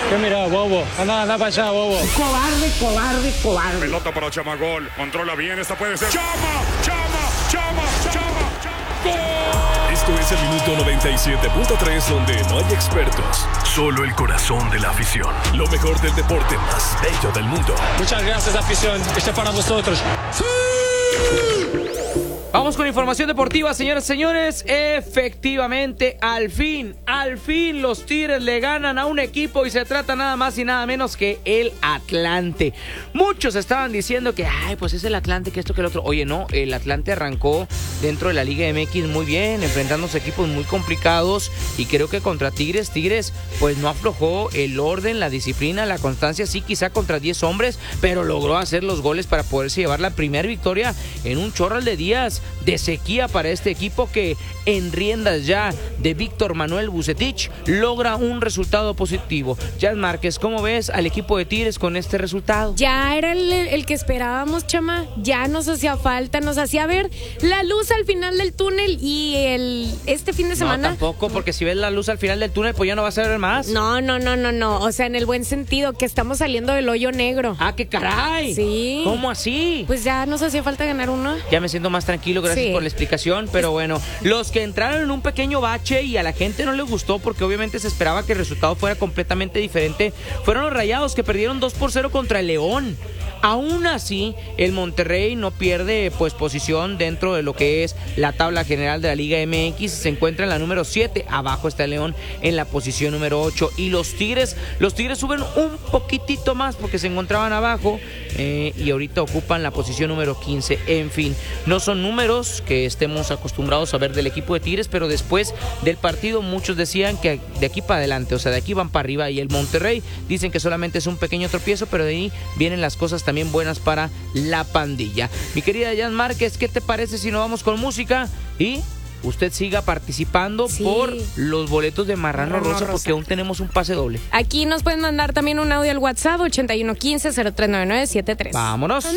¿Qué mira, bobo? Anda para allá, bobo. Cobarde. Pelota para Chamagol. Controla bien, esta puede ser. ¡Chama! ¡Gol! Esto es el minuto 97.3, donde no hay expertos, solo el corazón de la afición. Lo mejor del deporte más bello del mundo. Muchas gracias, afición. Este es para vosotros. ¡Sí! Vamos con información deportiva, señoras y señores. Efectivamente, al fin los Tigres le ganan a un equipo y se trata nada más y nada menos que el Atlante. Muchos estaban diciendo que, pues es el Atlante, que esto, que el otro. Oye, no, el Atlante arrancó dentro de la Liga MX muy bien, enfrentándose a equipos muy complicados, y creo que contra Tigres pues no aflojó el orden, la disciplina, la constancia, sí, quizá contra 10 hombres, pero logró hacer los goles para poderse llevar la primera victoria en un chorral de días de sequía para este equipo, que en riendas ya de Víctor Manuel Vucetich logra un resultado positivo. Jan Márquez, ¿cómo ves al equipo de Tigres con este resultado? Ya era el que esperábamos, Chama. Ya nos hacía falta, nos hacía ver la luz al final del túnel, y este fin de semana... No, tampoco, porque si ves la luz al final del túnel, pues ya no vas a ver más. No. O sea, en el buen sentido, que estamos saliendo del hoyo negro. ¡Ah, qué caray! Sí. ¿Cómo así? Pues ya nos hacía falta ganar uno. Ya me siento más tranquilo, gracias por la explicación, pero bueno, los que entraron en un pequeño bache y a la gente no le gustó, porque obviamente se esperaba que el resultado fuera completamente diferente, fueron los Rayados, que perdieron 2-0 contra el León. Aún así, el Monterrey no pierde pues posición dentro de lo que es la tabla general de la Liga MX. Se encuentra en la número 7, abajo está el León en la posición número 8, y los Tigres suben un poquitito más porque se encontraban abajo, y ahorita ocupan la posición número 15. En fin, no son números que estemos acostumbrados a ver del equipo de Tigres, pero después del partido muchos decían que de aquí para adelante, o sea, de aquí van para arriba, y el Monterrey dicen que solamente es un pequeño tropiezo, pero de ahí vienen las cosas también buenas para la pandilla. Mi querida Jan Márquez, ¿qué te parece si nos vamos con música y usted siga participando por los boletos de Marrano Rosa, porque aún tenemos un pase doble? Aquí nos pueden mandar también un audio al WhatsApp 8115-039973. Vámonos.